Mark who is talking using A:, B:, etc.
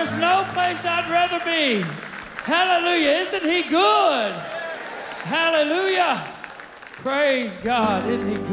A: There's no place I'd rather be. Hallelujah. Isn't he good? Hallelujah. Praise God. Isn't he good?